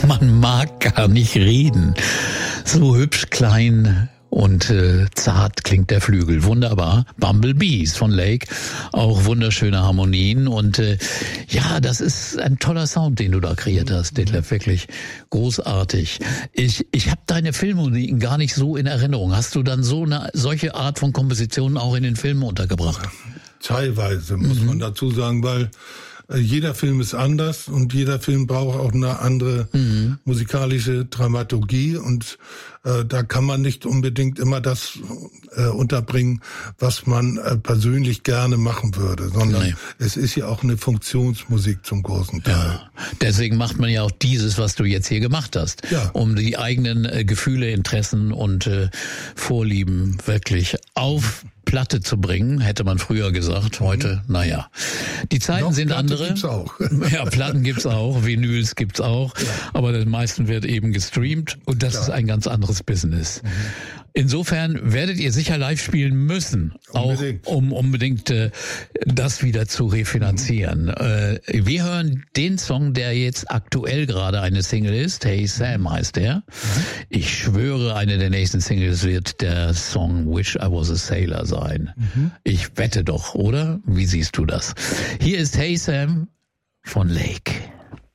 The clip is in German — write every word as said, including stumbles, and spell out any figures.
Man mag gar nicht reden. So hübsch, klein und äh, zart klingt der Flügel. Wunderbar. Bumblebees von Lake. Auch wunderschöne Harmonien. Und äh, ja, das ist ein toller Sound, den du da kreiert hast, Detlef. Wirklich großartig. Ich ich habe deine Filmmusiken gar nicht so in Erinnerung. Hast du dann so eine solche Art von Kompositionen auch in den Filmen untergebracht? Teilweise, muss mhm. man dazu sagen, weil äh, jeder Film ist anders und jeder Film braucht auch eine andere mhm. musikalische Dramaturgie und äh, da kann man nicht unbedingt immer das äh, unterbringen, was man äh, persönlich gerne machen würde, sondern nee. es ist ja auch eine Funktionsmusik zum großen Teil. Ja. Deswegen macht man ja auch dieses, was du jetzt hier gemacht hast, ja. um die eigenen äh, Gefühle, Interessen und äh, Vorlieben wirklich auf Platte zu bringen, hätte man früher gesagt. Heute, mhm. naja. Die Zeiten Noch sind Platte andere. Gibt's auch. Ja, Platten gibt's auch, Vinyls gibt's auch. Ja. Aber das meisten wird eben gestreamt und das Klar. ist ein ganz anderes Business. Mhm. Insofern werdet ihr sicher live spielen müssen, unbedingt. auch um unbedingt äh, das wieder zu refinanzieren. Mhm. Äh, wir hören den Song, der jetzt aktuell gerade eine Single ist. Hey Sam heißt der. Mhm. Ich schwöre, eine der nächsten Singles wird der Song Wish I Was a Sailor sein. Mhm. Ich wette doch, oder? Wie siehst du das? Hier ist Hey Sam von Lake.